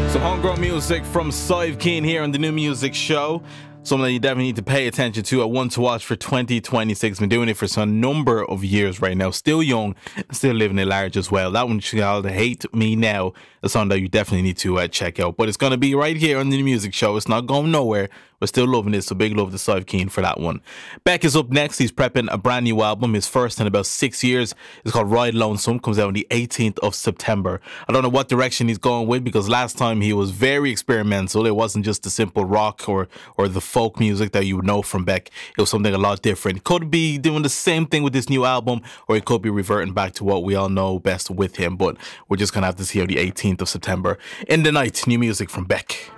Some homegrown music from Sive Keen here on the New Music Show. Something that you definitely need to pay attention to. A one to watch for 2026. Been doing it for some number of years right now. Still young, still living at large as well. That one called Hate Me Now. A song that you definitely need to check out. But it's going to be right here on the New Music Show. It's not going nowhere. We're still loving it, so big love to Sive Keen for that one. Beck is up next. He's prepping a brand new album, his first in about 6 years. It's called Ride Lonesome, comes out on the 18th of September. I don't know what direction he's going with, because last time he was very experimental. It wasn't just the simple rock or the folk music that you would know from Beck. It was something a lot different. Could be doing the same thing with this new album, or he could be reverting back to what we all know best with him, but we're just going to have to see on the 18th of September. In the night, new music from Beck.